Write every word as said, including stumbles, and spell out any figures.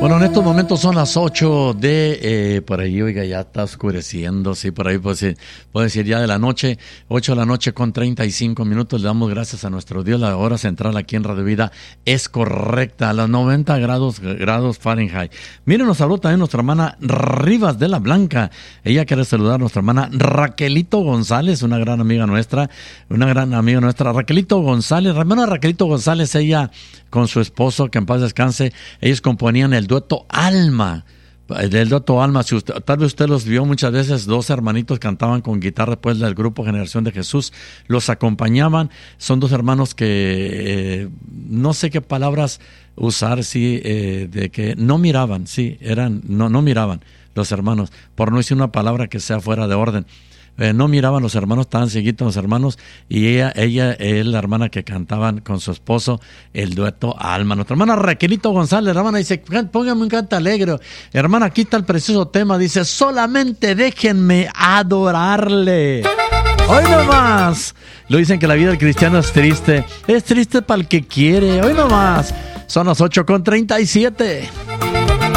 Bueno, en estos momentos son las ocho de, eh, por ahí, oiga, ya está oscureciendo, sí, por ahí puedo decir, puedo decir ya de la noche, ocho de la noche con treinta y cinco minutos, le damos gracias a nuestro Dios, la hora central aquí en Radio Vida es correcta, a los noventa grados, grados Fahrenheit. Miren, nos habló también nuestra hermana Rivas de la Blanca, ella quiere saludar a nuestra hermana Raquelito González, una gran amiga nuestra, una gran amiga nuestra, Raquelito González, hermana Raquelito González, ella con su esposo, que en paz descanse, ellos componían el dueto Alma, del dueto Alma, si usted, tal vez usted los vio muchas veces, dos hermanitos cantaban con guitarra después del grupo Generación de Jesús, los acompañaban, son dos hermanos que eh, no sé qué palabras usar, sí, eh, de que no miraban, sí, eran, no, no miraban los hermanos, por no decir una palabra que sea fuera de orden. Eh, no miraban los hermanos, estaban seguidos los hermanos, y ella, ella es la hermana que cantaban con su esposo el dueto Alma. Nuestra hermana Raquelito González, la hermana dice, póngame un canto alegre. Hermana, aquí está el precioso tema, dice, solamente déjenme adorarle. Hoy nomás. Lo dicen que la vida del cristiano es triste, es triste para el que quiere. Hoy nomás. Son las ocho con treinta y siete.